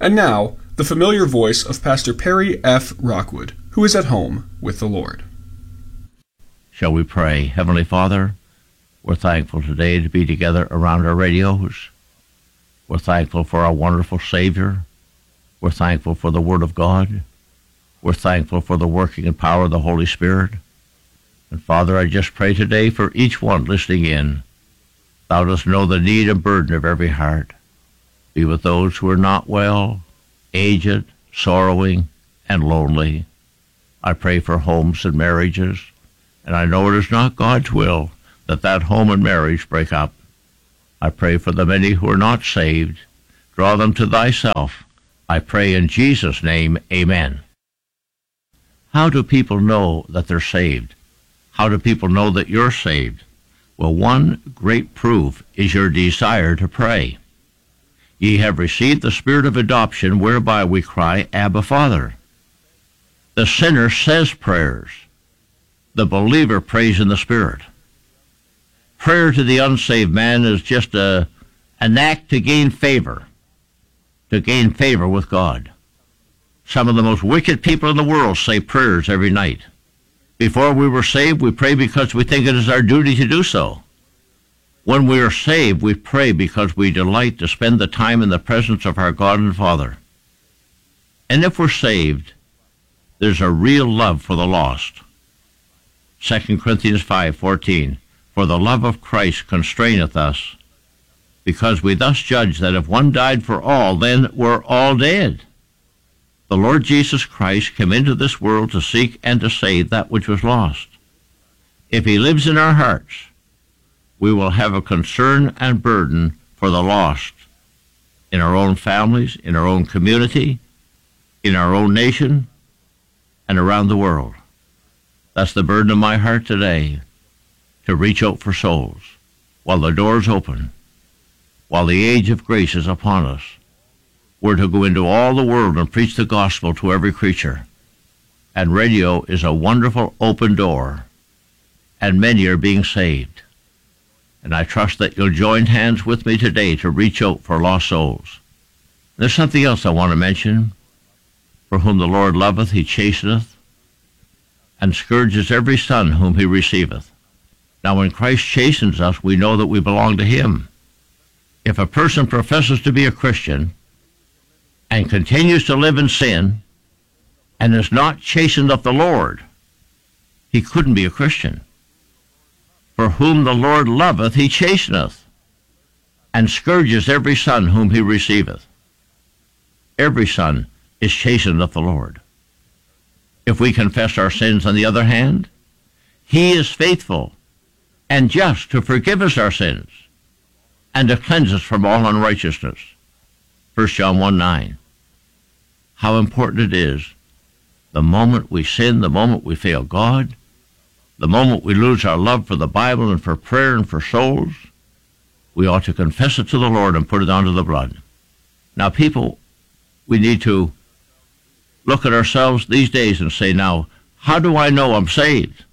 And now, the familiar voice of Pastor Perry F. Rockwood, who is at home with the Lord. Shall we pray? Heavenly Father, we're thankful today to be together around our radios. We're thankful for our wonderful Savior. We're thankful for the Word of God. We're thankful for the working and power of the Holy Spirit. And Father, I just pray today for each one listening in. Thou dost know the need and burden of every heart. Be with those who are not well, aged, sorrowing, and lonely. I pray for homes and marriages, and I know it is not God's will that home and marriage break up. I pray for the many who are not saved. Draw them to thyself. I pray in Jesus' name, amen. How do people know that they're saved? How do people know that you're saved? Well, one great proof is your desire to pray. Ye have received the Spirit of adoption, whereby we cry, Abba, Father. The sinner says prayers. The believer prays in the Spirit. Prayer to the unsaved man is just an act to gain favor with God. Some of the most wicked people in the world say prayers every night. Before we were saved, we pray because we think it is our duty to do so. When we are saved, we pray because we delight to spend the time in the presence of our God and Father. And if we're saved, there's a real love for the lost. 2 Corinthians 5:14, for the love of Christ constraineth us, because we thus judge that if one died for all, then we're all dead. The Lord Jesus Christ came into this world to seek and to save that which was lost. If he lives in our hearts, we will have a concern and burden for the lost in our own families, in our own community, in our own nation, and around the world. That's the burden of my heart today, to reach out for souls while the door's open, while the age of grace is upon us. We're to go into all the world and preach the gospel to every creature. And radio is a wonderful open door, and many are being saved. And I trust that you'll join hands with me today to reach out for lost souls. There's something else I want to mention. For whom the Lord loveth, he chasteneth, and scourges every son whom he receiveth. Now when Christ chastens us, we know that we belong to him. If a person professes to be a Christian and continues to live in sin and is not chastened of the Lord, he couldn't be a Christian. For whom the Lord loveth, he chasteneth, and scourges every son whom he receiveth. Every son is chastened of the Lord. If we confess our sins, on the other hand, he is faithful and just to forgive us our sins and to cleanse us from all unrighteousness. 1 John 1:9. How important it is, the moment we sin, the moment we fail God, the moment we lose our love for the Bible and for prayer and for souls, we ought to confess it to the Lord and put it under the blood. Now, people, we need to look at ourselves these days and say, now, how do I know I'm saved?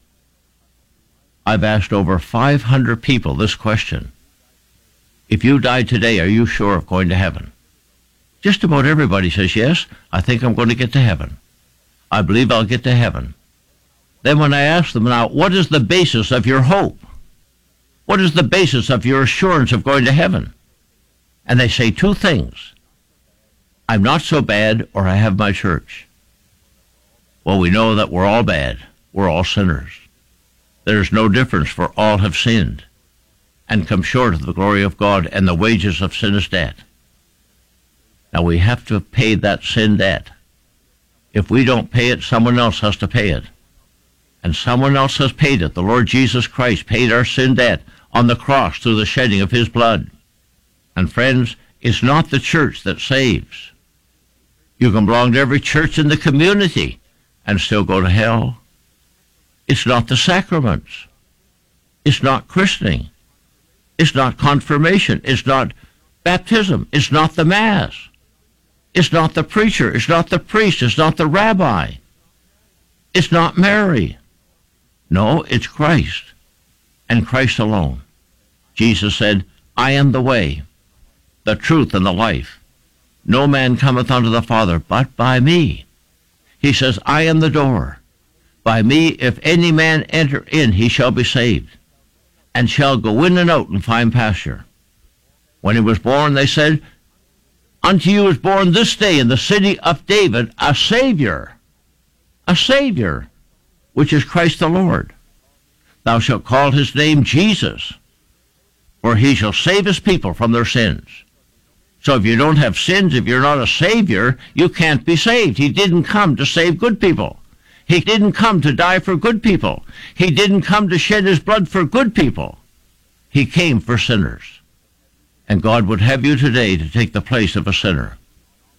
I've asked over 500 people this question. If you died today, are you sure of going to heaven? Just about everybody says, yes, I think I'm going to get to heaven. I believe I'll get to heaven. Then when I ask them, now, what is the basis of your hope? What is the basis of your assurance of going to heaven? And they say two things. I'm not so bad, or I have my church. Well, we know that we're all bad. We're all sinners. There's no difference, for all have sinned and come short of the glory of God, and the wages of sin is debt. Now, we have to pay that sin debt. If we don't pay it, someone else has to pay it. And someone else has paid it. The Lord Jesus Christ paid our sin debt on the cross through the shedding of his blood. And friends, it's not the church that saves. You can belong to every church in the community and still go to hell. It's not the sacraments. It's not christening. It's not confirmation. It's not baptism. It's not the Mass. It's not the preacher. It's not the priest. It's not the rabbi. It's not Mary. No, it's Christ, and Christ alone. Jesus said, I am the way, the truth, and the life. No man cometh unto the Father but by me. He says, I am the door. By me, if any man enter in, he shall be saved, and shall go in and out and find pasture. When he was born, they said, unto you is born this day in the city of David a Savior, which is Christ the Lord. Thou shalt call his name Jesus, for he shall save his people from their sins. So if you don't have sins, if you're not a Savior, you can't be saved. He didn't come to save good people. He didn't come to die for good people. He didn't come to shed his blood for good people. He came for sinners. And God would have you today to take the place of a sinner.